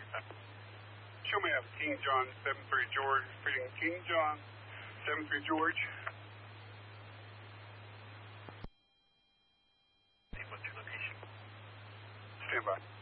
Show me have King John 73 George, feeding King John 73 George. What's your location? Stand by.